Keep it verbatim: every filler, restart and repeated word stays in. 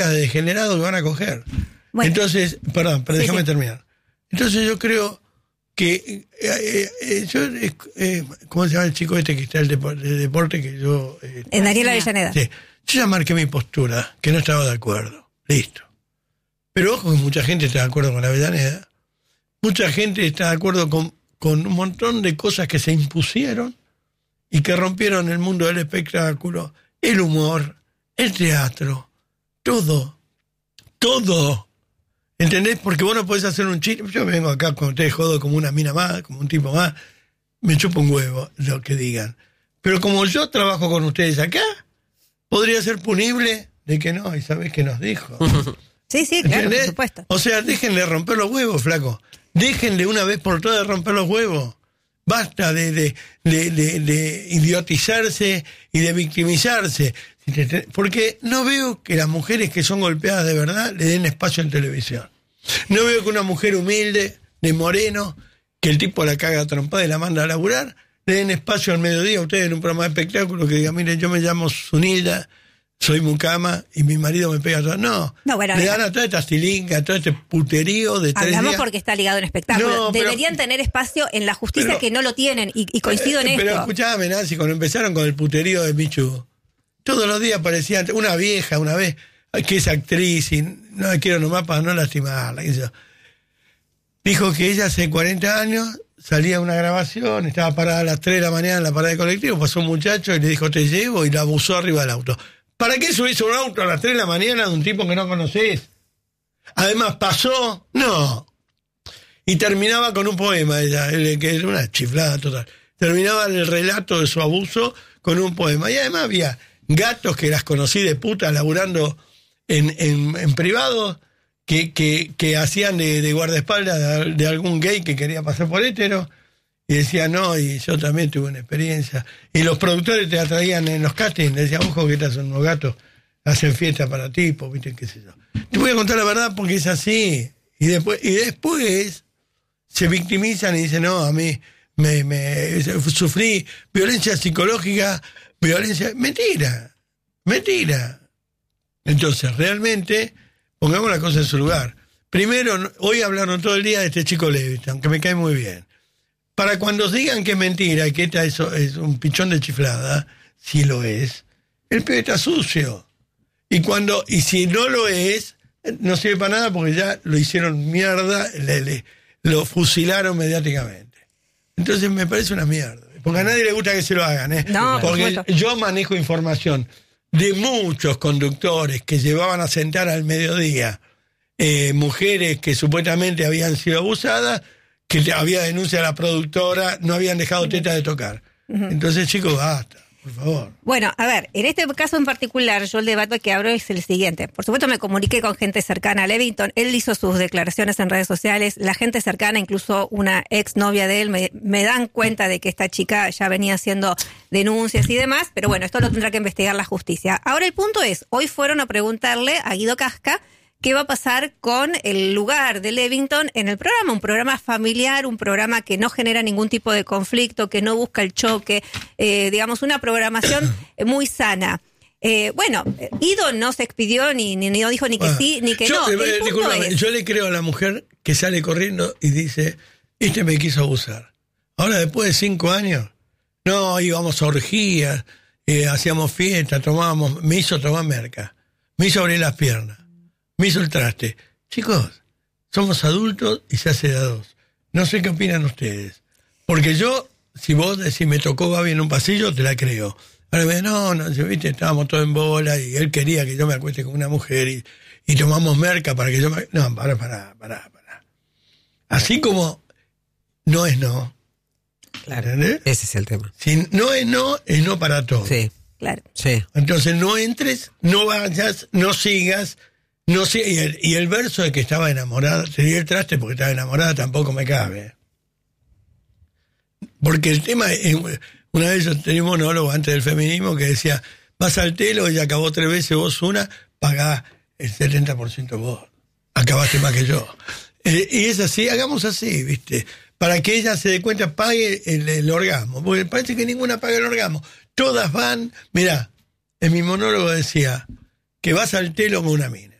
de degenerados que van a coger. Bueno. Entonces, perdón, pero sí, déjame sí. terminar. Entonces yo creo que eh, eh, yo, eh, ¿cómo se llama el chico este que está el deporte, el deporte que yo eh, en Daniel Avellaneda? Sí, yo ya marqué mi postura, que no estaba de acuerdo, listo. Pero ojo que mucha gente está de acuerdo con Avellaneda, mucha gente está de acuerdo con, con un montón de cosas que se impusieron y que rompieron el mundo del espectáculo, el humor, el teatro, todo, todo. ¿Entendés? Porque vos no podés hacer un chiste. Yo vengo acá con ustedes, jodo como una mina más, como un tipo más. Me chupo un huevo lo que digan. Pero como yo trabajo con ustedes acá, podría ser punible de que no. ¿Y sabés qué nos dijo? Sí, sí, claro, ¿entendés? Por supuesto. O sea, déjenle romper los huevos, flaco. Déjenle una vez por todas romper los huevos. Basta de, de, de, de, de idiotizarse y de victimizarse. Porque no veo que las mujeres que son golpeadas de verdad le den espacio en televisión. No veo que una mujer humilde, de moreno, que el tipo la caga a trompada y la manda a laburar, le den espacio al mediodía a ustedes en un programa de espectáculo que diga, miren, yo me llamo Zunilda, soy mucama y mi marido me pega todo. No, no bueno, le dan a toda esta estilinga, a todo este puterío de tres hablamos días. Porque está ligado en espectáculo. No, Deberían pero, tener espacio en la justicia pero, que no lo tienen y, y coincido eh, en pero esto. Pero escuchame, Nancy, cuando empezaron con el puterío de Michu, todos los días aparecía una vieja, una vez, que es actriz y no la quiero nomás para no lastimarla. Dijo que ella hace cuarenta años salía a una grabación, estaba parada a las tres de la mañana en la parada de colectivo, pasó un muchacho y le dijo te llevo y la abusó arriba del auto. ¿Para qué subís un auto a las tres de la mañana de un tipo que no conocés? Además pasó, no. Y terminaba con un poema ella, que era una chiflada total. Terminaba el relato de su abuso con un poema. Y además había gatos que las conocí de puta laburando en, en, en privado, que, que, que hacían de, de guardaespaldas de, de algún gay que quería pasar por hétero, y decían, no, y yo también tuve una experiencia. Y los productores te atraían en los castings, decían, ojo que estas son unos gatos, hacen fiesta para tipos, viste, qué sé yo. Te voy a contar la verdad porque es así. Y después, y después se victimizan y dicen, no, a mí me, me sufrí violencia psicológica, violencia, mentira, mentira. Entonces, realmente, pongamos la cosa en su lugar. Primero, hoy hablaron todo el día de este chico Levitan, que me cae muy bien. Para cuando digan que es mentira y que esta es, es un pichón de chiflada, si lo es, el pibe está sucio. Y cuando, y si no lo es, no sirve para nada porque ya lo hicieron mierda, le, le, lo fusilaron mediáticamente. Entonces me parece una mierda. Porque a nadie le gusta que se lo hagan, ¿eh? No, porque por yo manejo información de muchos conductores que llevaban a sentar al mediodía eh, mujeres que supuestamente habían sido abusadas, que había denuncia a la productora, no habían dejado teta de tocar. Uh-huh. Entonces, chicos, basta, por favor. Bueno, a ver, en este caso en particular, yo el debate que abro es el siguiente. Por supuesto, me comuniqué con gente cercana a Levington. Él hizo sus declaraciones en redes sociales. La gente cercana, incluso una ex novia de él, me, me dan cuenta de que esta chica ya venía haciendo denuncias y demás. Pero bueno, esto lo tendrá que investigar la justicia. Ahora el punto es, hoy fueron a preguntarle a Guido Casca qué va a pasar con el lugar de Levington en el programa, un programa familiar, un programa que no genera ningún tipo de conflicto, que no busca el choque, eh, digamos, una programación muy sana. Eh, bueno, Guido no se expidió, ni, ni, ni dijo ni que bueno, sí, ni que yo, no. Eh, es... Yo le creo a la mujer que sale corriendo y dice, este me quiso abusar. Ahora, después de cinco años, no, íbamos a orgías, eh, hacíamos fiesta, tomábamos, me hizo tomar merca, me hizo abrir las piernas. Me hizo el traste. Chicos, somos adultos y se hace de a dos. No sé qué opinan ustedes. Porque yo, si vos decís me tocó Babi en un pasillo, te la creo. Ahora me no, no, viste, estábamos todos en bola y él quería que yo me acueste con una mujer y, y tomamos merca para que yo me... No, para, para, para, para. Así como no es no. Claro, ¿entendés? Ese es el tema. Si no es no, es no para todo. Sí, claro. Sí. Entonces no entres, no vayas, no sigas... No sé, y el, y el verso de que estaba enamorada, te di el traste porque estaba enamorada, tampoco me cabe. Porque el tema, es, una vez yo tenía un monólogo antes del feminismo que decía, vas al telo, ella acabó tres veces, vos una, pagá el setenta por ciento vos. Acabaste más que yo. Eh, y es así, hagamos así, ¿viste? Para que ella se dé cuenta, pague el, el orgasmo. Porque parece que ninguna paga el orgasmo. Todas van, mirá, en mi monólogo decía... que vas al telo con una mina.